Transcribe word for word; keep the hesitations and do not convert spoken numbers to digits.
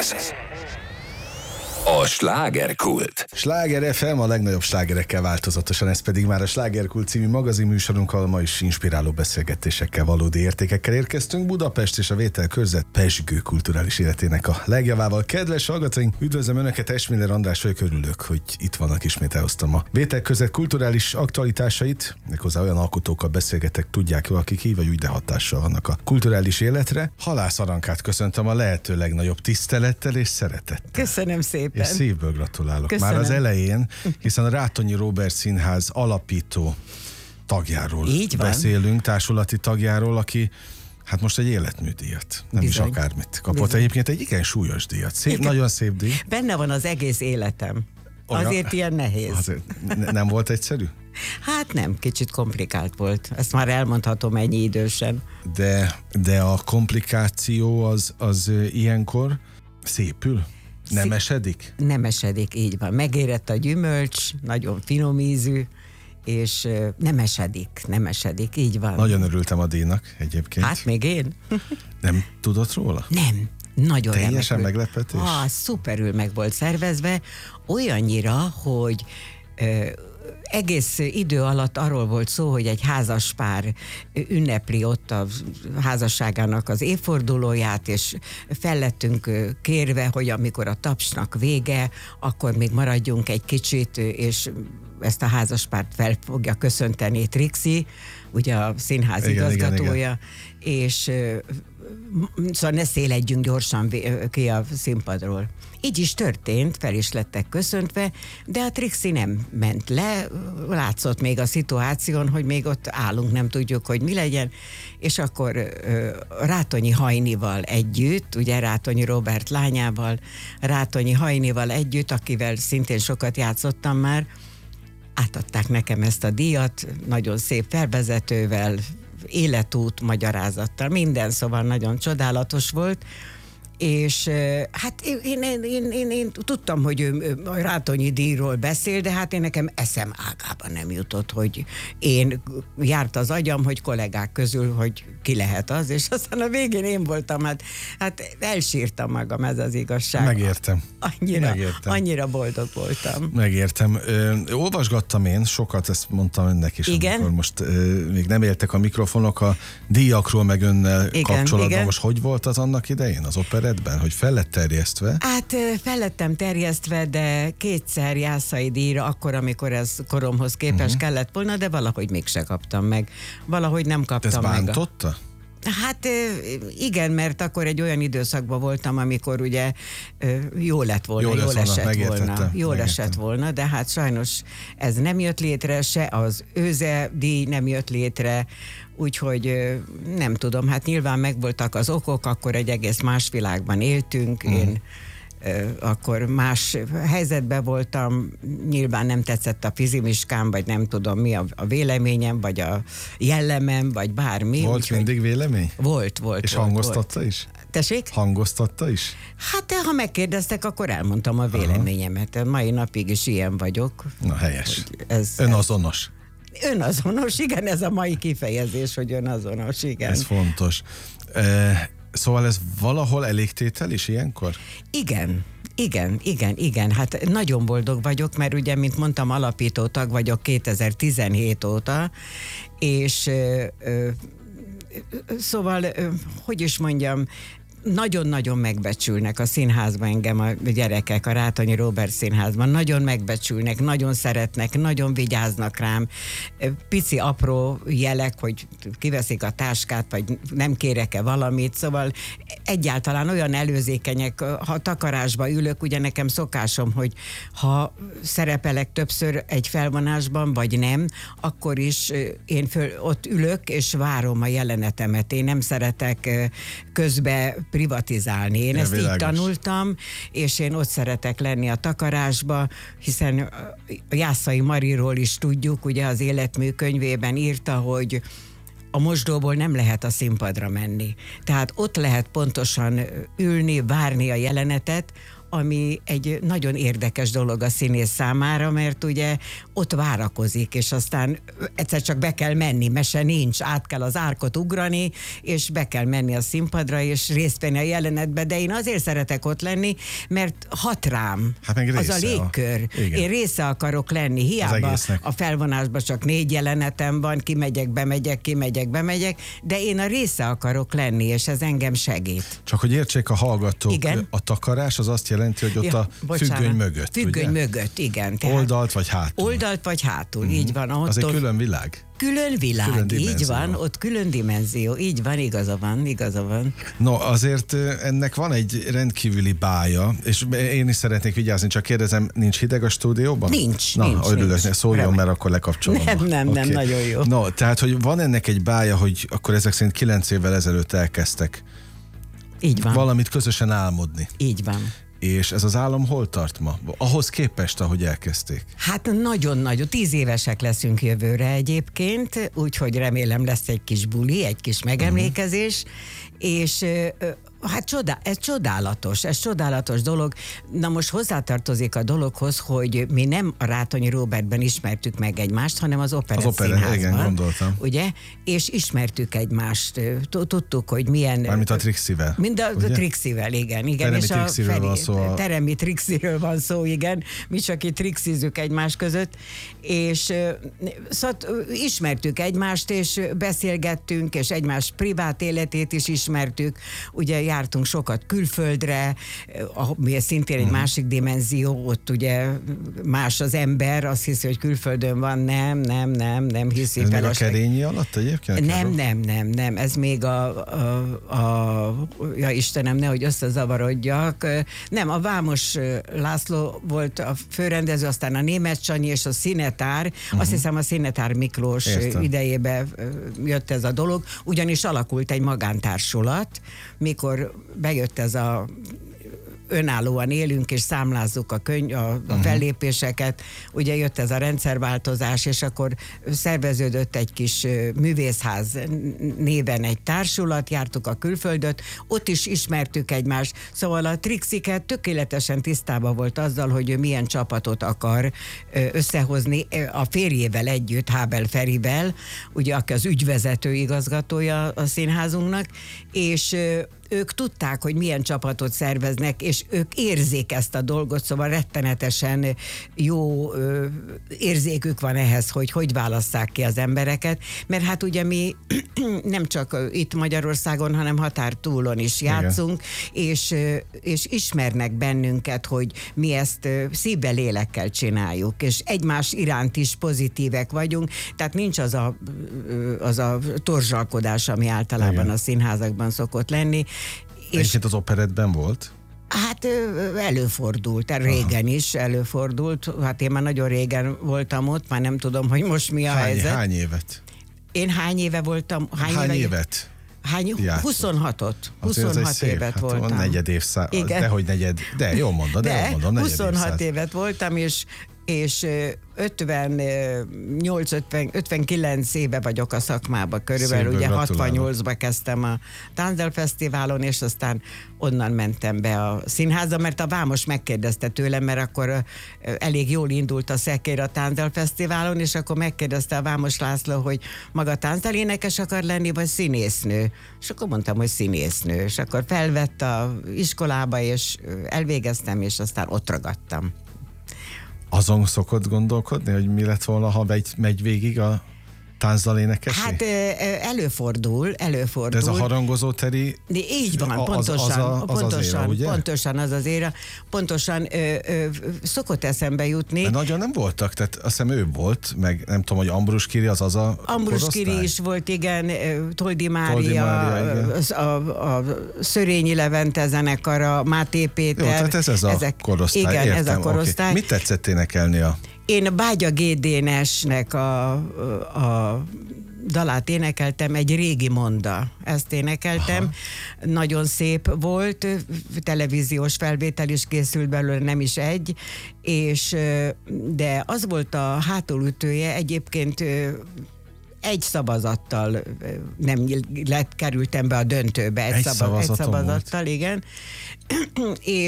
Ez a slágerkult. Sláger ef em, a legnagyobb slágerekkel változatosan, ez pedig már a Slágerkult című magazinműsorunk, ahol ma is inspiráló beszélgetésekkel, valódi értékekkel érkeztünk. Budapest és a vételkörzet pezsgő kulturális életének a legjavával. Kedves hallgatóink, üdvözlöm Önöket, Esmiller András vagyok, örülök, hogy itt vannak, ismét elhoztam a vételkörzet kulturális aktualitásait. Méghozzá olyan alkotókkal beszélgetek, tudják jól, akik így vagy úgy, de hatással vannak a kulturális életre. Halász Arankát köszöntöm a lehető legnagyobb tisztelettel és szeretettel. Köszönöm szépen. És szívből gratulálok. Köszönöm. Már az elején, hiszen a Rátonyi Róbert Színház alapító tagjáról beszélünk, társulati tagjáról, aki hát most egy életműdíjat, nem Bizony. is akármit kapott. Bizony. Egyébként egy igen súlyos díjat. Szép, Igen. nagyon szép díj. Benne van az egész életem. Olyan- Azért ilyen nehéz. Azért ne- nem volt egyszerű? Hát nem, kicsit komplikált volt. Ezt már elmondhatom ennyi idősen. De, de a komplikáció az, az ö, ilyenkor szépül? Nem Szép- esedik? Nem esedik, így van. Megérett a gyümölcs, nagyon finom ízű, és ö, nem esedik, nem esedik, így van. Nagyon örültem a díjnak egyébként. Hát még én? Nem tudott róla? Nem. Nagyon Teljesen remekül. meglepetés? Ah, szuperül meg volt szervezve, olyannyira, hogy ö, egész idő alatt arról volt szó, hogy egy házas pár ünnepli ott a házasságának az évfordulóját, és fellettünk ö, kérve, hogy amikor a tapsnak vége, akkor még maradjunk egy kicsit, és ezt a házaspárt fel fogja köszönteni Trixi, ugye a színház Igen, igazgatója, igen, és ö, szóval ne széledjünk gyorsan vé- ki a színpadról. Így is történt, fel is lettek köszöntve, de a Trixi nem ment le, látszott még a szituáción, hogy még ott állunk, nem tudjuk, hogy mi legyen, és akkor ö, Rátonyi Hajnival együtt, ugye Rátonyi Róbert lányával, Rátonyi Hajnival együtt, akivel szintén sokat játszottam már, átadták nekem ezt a díjat, nagyon szép felvezetővel, életút magyarázattal, minden, szóval nagyon csodálatos volt, és euh, hát én, én, én, én, én, én tudtam, hogy ő, ő a Rátonyi díjról beszél, de hát én nekem eszem ágában nem jutott, hogy én járt az agyam, hogy kollégák közül, hogy ki lehet az, és aztán a végén én voltam, hát, hát elsírtam magam, ez az igazság. Megértem. Annyira, Megértem. annyira boldog voltam. Megértem. Ö, olvasgattam én sokat, ezt mondtam önnek is, Igen? amikor most ö, még nem éltek a mikrofonok a díjakról, meg önnel Igen, kapcsolatban. igen. Most hogy volt az annak idején, az operettben, hogy fel lett terjesztve? Hát ö, fel lettem terjesztve, de kétszer Jászai díjra, akkor, amikor ez koromhoz képest Mhm. uh-huh. kellett volna, de valahogy mégse kaptam meg. Valahogy nem Ez kaptam meg. A... bántotta? Hát ö, igen, mert akkor egy olyan időszakban voltam, amikor ugye ö, jó lett volna, Jó jó lett volna, esett megértettem, volna, jól megértem. esett volna, de hát sajnos ez nem jött létre, se az Őze díj nem jött létre, úgyhogy ö, nem tudom, hát nyilván megvoltak az okok, akkor egy egész más világban éltünk, Mhm. én ö, akkor más helyzetben voltam, nyilván nem tetszett a fizimiskám, vagy nem tudom mi a, a véleményem, vagy a jellemem, vagy bármi. Volt úgyhogy- mindig vélemény? Volt, volt. És volt, hangoztatta volt. is? Tessék? Hangoztatta is? Hát de ha megkérdeztek, akkor elmondtam a véleményemet. A mai napig is ilyen vagyok. Na, helyes. Ez, Önazonos. önazonos, igen, ez a mai kifejezés, hogy önazonos, igen. Ez fontos. E, szóval ez valahol elégtétel is ilyenkor? Igen, igen, igen, igen. Hát nagyon boldog vagyok, mert ugye, mint mondtam, alapító tag vagyok kétezer-tizenhét óta, és ö, ö, szóval, ö, hogy is mondjam, nagyon-nagyon megbecsülnek a színházban engem a gyerekek, a Rátonyi Róbert Színházban. Nagyon megbecsülnek, nagyon szeretnek, nagyon vigyáznak rám. Pici, apró jelek, hogy kiveszik a táskát, vagy nem kérek-e valamit. Szóval egyáltalán olyan előzékenyek, ha takarásba ülök, ugye nekem szokásom, hogy ha szerepelek többször egy felvonásban, vagy nem, akkor is én föl, ott ülök, és várom a jelenetemet. Én nem szeretek közbe privatizálni. Én Ja, ezt világos. így tanultam, és én ott szeretek lenni a takarásba, hiszen a Jászai Mariról is tudjuk, ugye az életmű könyvében írta, hogy a mosdóból nem lehet a színpadra menni. Tehát ott lehet pontosan ülni, várni a jelenetet, ami egy nagyon érdekes dolog a színész számára, mert ugye ott várakozik, és aztán egyszer csak be kell menni, mese nincs, át kell az árkot ugrani, és be kell menni a színpadra, és részt venni a jelenetbe, de én azért szeretek ott lenni, mert hat rám hát meg az a légkör. A... Én része akarok lenni, hiába a felvonásban csak négy jelenetem van, kimegyek, bemegyek, kimegyek, bemegyek, de én a része akarok lenni, és ez engem segít. Csak hogy értsék a hallgatók, igen? A takarás az azt jelenti, hogy ott ja, a bocsánat, függöny mögött, Függöny ugye? mögött, igen. Tehát oldalt vagy hátul. Oldalt vagy hátul, mm-hmm. így van. Az egy külön világ. Külön világ, külön így van, ott külön dimenzió, így van, igaza van, igaza van. No, azért ennek van egy rendkívüli bája, és én is szeretnék vigyázni, csak kérdezem, nincs hideg a stúdióban? Nincs, Na, nincs. Örülök, nincs. szóljon, Remek. mert akkor lekapcsolom. Nem, nem, okay. nem, nagyon jó. No, tehát, hogy van ennek egy bája, hogy akkor ezek szerint kilenc évvel ezelőtt elkezdtek így van. Valamit közösen álmodni. Így van. És ez az álom hol tart ma? Ahhoz képest, ahogy elkezdték? Hát nagyon-nagyon. Tíz évesek leszünk jövőre egyébként, úgyhogy remélem lesz egy kis buli, egy kis megemlékezés, uh-huh. és hát csodá, ez csodálatos, ez csodálatos dolog. Na most hozzátartozik a dologhoz, hogy mi nem a Rátonyi Róbertben ismertük meg egymást, hanem az Operett az Színházban. Igen, gondoltam. Ugye? És ismertük egymást. Tudtuk, hogy milyen... Mármint a Trixivel. Mind a, a Trixivel, igen. igen. Teremi és a Trixiről Feri, van szó. A... Teremi Trixiről van szó, igen. Mi csak itt trixizünk egymás között. És szóval ismertük egymást, és beszélgettünk, és egymás privát életét is ismertük. Ugye jártunk sokat külföldre, ami szintén egy másik dimenzió, ott ugye más az ember, azt hiszi, hogy külföldön van, nem, nem, nem, nem hiszi. Ez még a Kerényi alatt egyébként? Nem, nem, nem, nem, ez még a, a, a ja Istenem, nehogy összezavarodjak, nem, a Vámos László volt a főrendező, aztán a Németh Sanyi és a Szinetár, uh-huh. azt hiszem a Szinetár Miklós Értem. idejébe jött ez a dolog, ugyanis alakult egy magántársulat, mikor bejött ez a önállóan élünk és számlázzuk a, könyv, a, a uh-huh. fellépéseket, ugye jött ez a rendszerváltozás, és akkor szerveződött egy kis művészház néven egy társulat, jártuk a külföldöt, ott is ismertük egymást, szóval a Trixiket tökéletesen tisztában volt azzal, hogy ő milyen csapatot akar összehozni a férjével együtt, Hábel Ferivel, ugye aki az ügyvezető igazgatója a színházunknak, és ők tudták, hogy milyen csapatot szerveznek, és ők érzik ezt a dolgot, szóval rettenetesen jó ö, érzékük van ehhez, hogy hogy válasszák ki az embereket, mert hát ugye mi nem csak itt Magyarországon, hanem határtúlon is játszunk, és, és ismernek bennünket, hogy mi ezt szívvel, lélekkel csináljuk, és egymás iránt is pozitívek vagyunk, tehát nincs az a, az a torzsalkodás, ami általában Igen. a színházakban szokott lenni. Egyébként az operettben volt? Hát előfordult, régen Aha. is előfordult, hát én már nagyon régen voltam ott, már nem tudom, hogy most mi a hány, helyzet. Hány évet? Én hány éve voltam? Hány, hány éve? évet? Hány? huszonhatot. huszonhat évet hát voltam. Negyed évszázad, dehogy negyed, de jól mondod, de, de jól mondom, negyed huszonhat évszázad. évet voltam, és és ötvennyolc ötvenkilenc éve vagyok a szakmában körülbelül, Szépen ugye gratulálok. hatvannyolcban kezdtem a Táncdal Fesztiválon, és aztán onnan mentem be a színházba, mert a Vámos megkérdezte tőlem, mert akkor elég jól indult a szekér a Táncdal Fesztiválon, és akkor megkérdezte a Vámos László, hogy maga táncdal énekes akar lenni, vagy színésznő. És akkor mondtam, hogy színésznő, és akkor felvett a iskolába, és elvégeztem, és aztán ott ragadtam. Azon szokott gondolkodni, hogy mi lett volna, ha megy, megy végig a táncdal énekesi? Hát előfordul, előfordul. De ez a harangozó teri... De így van, az, pontosan, az, a, az pontosan, az éra, ugye? pontosan az az éra. Pontosan ö, ö, szokott eszembe jutni. De nagyon nem voltak, tehát azt hiszem ő volt, meg nem tudom, hogy Ambrus Kiri az az a Ambrus Kiri is volt, igen, Toldi Mária, Toldi Mária igen. A, a, a Szörényi Levente zenekara, Máté Péter. Jó, tehát ez, ez a ezek, korosztály. Igen, Értem, ez a korosztály. Okay. Mit tetszett énekelni a... Én Bágya G. Dénesnek a, a dalát énekeltem, egy régi monda. Ezt énekeltem. Aha. Nagyon szép volt, televíziós felvétel is készült belőle, nem is egy, és de az volt a hátulütője, egyébként egy szavazattal nem lett, kerültem be a döntőbe. Egy, egy szavaz, egy szavazattal, volt. igen. És